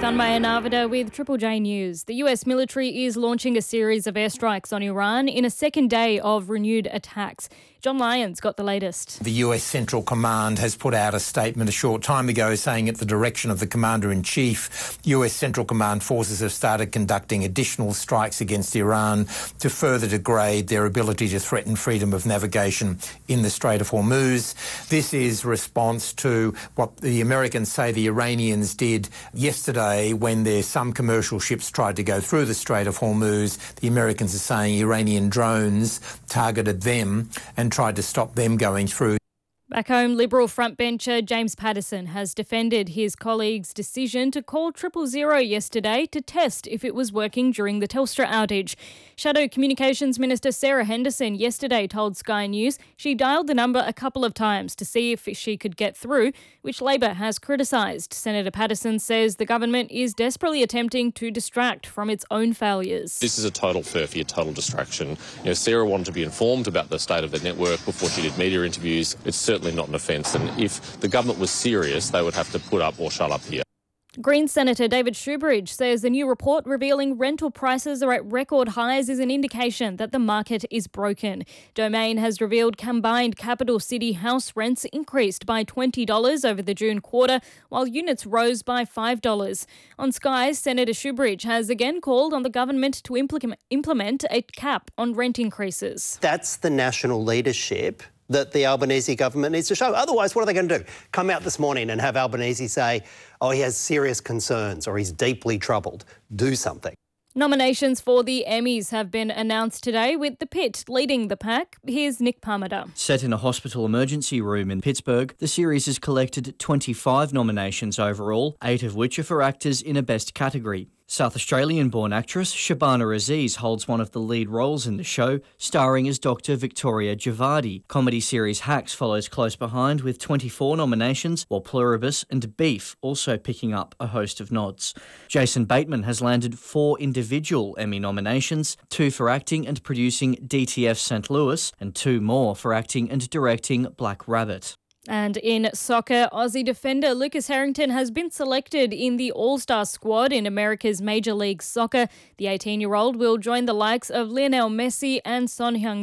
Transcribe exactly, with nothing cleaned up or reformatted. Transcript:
Thanmaya Narvada with Triple J News. The U S military is launching a series of airstrikes on Iran in a second day of renewed attacks. John Lyons got the latest. The U S Central Command has put out a statement a short time ago saying at the direction of the Commander-in-Chief, U S Central Command forces have started conducting additional strikes against Iran to further degrade their ability to threaten freedom of navigation in the Strait of Hormuz. This is response to what the Americans say the Iranians did yesterday when their some commercial ships tried to go through the Strait of Hormuz. The Americans are saying Iranian drones targeted them and tried to stop them going through. Back home, Liberal frontbencher James Paterson has defended his colleague's decision to call triple zero yesterday to test if it was working during the Telstra outage. Shadow Communications Minister Sarah Henderson yesterday told Sky News she dialled the number a couple of times to see if she could get through, which Labor has criticised. Senator Paterson says the government is desperately attempting to distract from its own failures. This is a total furphy, a total distraction. You know, Sarah wanted to be informed about the state of the network before she did media interviews. It's certainly not an offence, and if the government was serious, they would have to put up or shut up here. Greens Senator David Shoebridge says the new report revealing rental prices are at record highs is an indication that the market is broken. Domain has revealed combined capital city house rents increased by twenty dollars over the June quarter, while units rose by five dollars. On Sky, Senator Shoebridge has again called on the government to implement, implement a cap on rent increases. That's the national leadership that the Albanese government needs to show. Otherwise, what are they going to do? Come out this morning and have Albanese say, oh, he has serious concerns or he's deeply troubled. Do something. Nominations for the Emmys have been announced today, with The Pit leading the pack. Here's Nick Parmiter. Set in a hospital emergency room in Pittsburgh, the series has collected twenty-five nominations overall, eight of which are for actors in a Best category. South Australian-born actress Shabana Aziz holds one of the lead roles in the show, starring as Doctor Victoria Javadi. Comedy series Hacks follows close behind with twenty-four nominations, while Pluribus and Beef also picking up a host of nods. Jason Bateman has landed four individual Emmy nominations, two for acting and producing D T F Saint Louis, and two more for acting and directing Black Rabbit. And in soccer, Aussie defender Lucas Harrington has been selected in the All-Star squad in America's Major League Soccer. The eighteen-year-old will join the likes of Lionel Messi and Son Heung